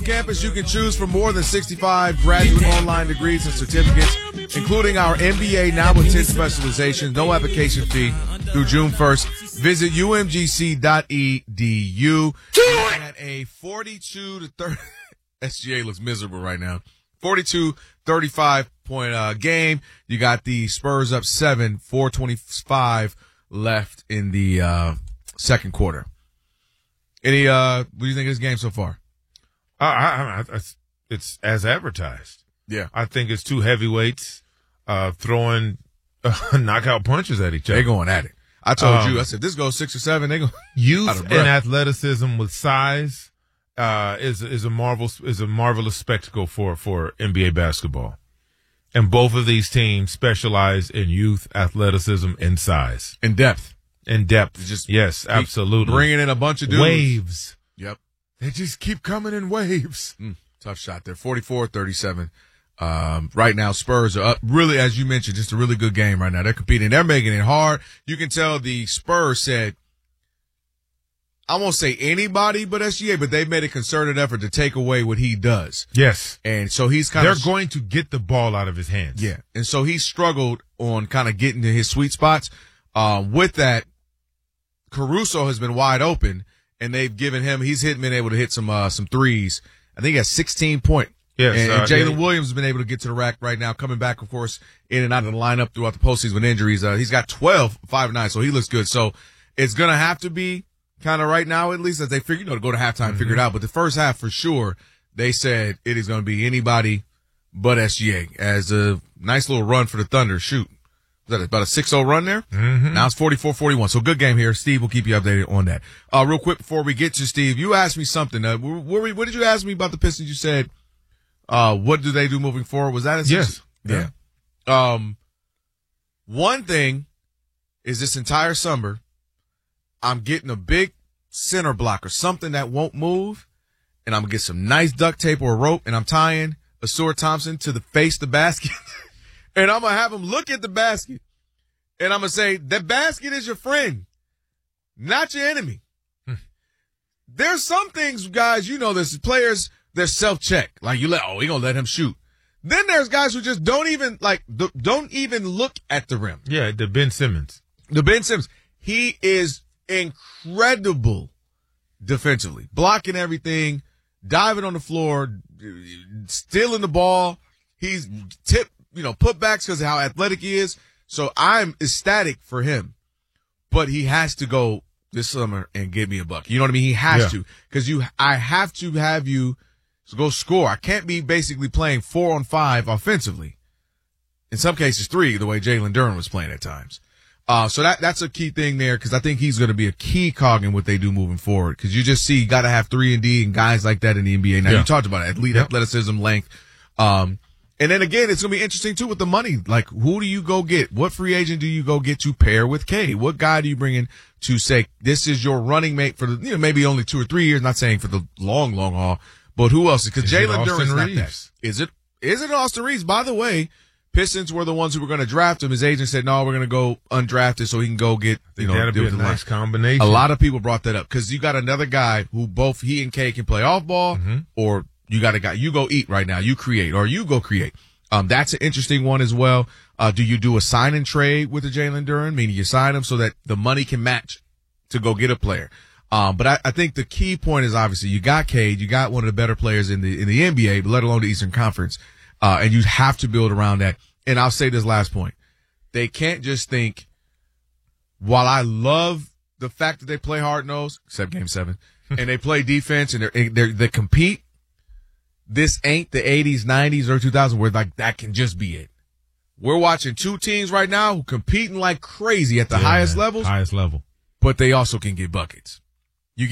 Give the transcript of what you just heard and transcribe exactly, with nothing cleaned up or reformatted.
Campus, you can choose from more than sixty-five graduate online degrees and certificates, including our M B A now with ten specializations. No application fee through June first. Visit U M G C dot E D U. At a forty-two to thirty, S G A looks miserable right now. forty-two thirty-five point uh, game. You got the Spurs up seven, four twenty-five left in the uh, second quarter. Any, uh, what do you think of this game so far? Uh, I, I, I, it's as advertised. Yeah. I think it's two heavyweights uh, throwing uh, knockout punches at each other. They're going at it. I told Um, you, I said, this goes six or seven. They go Youth out of and breath. athleticism with size uh, is is a marvelous is a marvelous spectacle for, for N B A basketball. And both of these teams specialize in youth, athleticism, and size. In depth. In depth. Just yes, absolutely. Bringing in a bunch of dudes. Waves. Yep. They just keep coming in waves. Mm, tough shot there. forty-four thirty-seven. Um, right now, Spurs are up. Really, as you mentioned, just a really good game right now. They're competing. They're making it hard. You can tell the Spurs said, I won't say anybody but S G A, but they've made a concerted effort to take away what he does. Yes. And so he's kind They're of. going to get the ball out of his hands. Yeah. And so he struggled on kind of getting to his sweet spots. Um, with that, Caruso has been wide open. And they've given him, he's hit, been able to hit some, uh, some threes. I think he has sixteen point. Yes. And, uh, and Jalen yeah. Williams has been able to get to the rack right now, coming back, of course, in and out of the lineup throughout the postseason with injuries. Uh, he's got twelve, five and nine, so he looks good. So it's going to have to be kind of right now, at least as they figure, you know, to go to halftime, mm-hmm. figure it out. But the first half for sure, they said it is going to be anybody but S G A as a nice little run for the Thunder. Shoot. Was that about a six oh run there? Mm-hmm. Now it's forty-four forty-one. So good game here. Steve will keep you updated on that. Uh, real quick before we get to Steve, you asked me something. Uh, what, what did you ask me about the Pistons? You said, uh, what do they do moving forward? Was that it? Yes. Yeah. yeah. Um, one thing is this entire summer, I'm getting a big center block or something that won't move, and I'm going to get some nice duct tape or a rope, and I'm tying Asur Thompson to the face of the basket. And I'm going to have him look at the basket. And I'm going to say, the basket is your friend, not your enemy. Hmm. There's some things, guys, you know this, players, they're self-check. Like, you let, oh, we going to let him shoot. Then there's guys who just don't even, like, don't even look at the rim. Yeah, the Ben Simmons. The Ben Simmons. He is incredible defensively. Blocking everything, diving on the floor, stealing the ball. He's tip. You know, putbacks because of how athletic he is. So I'm ecstatic for him. But he has to go this summer and give me a buck. You know what I mean? He has yeah. to. Because you, I have to have you go score. I can't be basically playing four on five offensively. In some cases, three, the way Jalen Duren was playing at times. Uh, so that, that's a key thing there because I think he's going to be a key cog in what they do moving forward. Because you just see you got to have three and D and guys like that in the N B A. Now, yeah. you talked about it, elite yeah. athleticism, length. Um, And then again, it's going to be interesting too with the money. Like, who do you go get? What free agent do you go get to pair with K? What guy do you bring in to say, this is your running mate for the, you know, maybe only two or three years, not saying for the long, long haul, but who else? Because Jalen Duren's not that. Is it, is it Austin Reeves? By the way, Pistons were the ones who were going to draft him. His agent said, no, we're going to go undrafted so he can go get, you know, that'd be a nice combination. A lot of people brought that up because you got another guy who both he and K can play off ball mm-hmm. or you got a guy, you go eat right now, you create, or you go create. Um, that's an interesting one as well. Uh, do you do a sign and trade with the Jalen Duren? Meaning you sign him so that the money can match to go get a player. Um, but I, I think the key point is obviously you got Cade, you got one of the better players in the, in the N B A, let alone the Eastern Conference. Uh, and you have to build around that. And I'll say this last point. They can't just think, while I love the fact that they play hard nosed, except game seven, and they play defense and they're, they're, they compete. This ain't the eighties, nineties, or two thousands where like that can just be it. We're watching two teams right now who competing like crazy at the yeah, highest levels. Highest level. But they also can get buckets.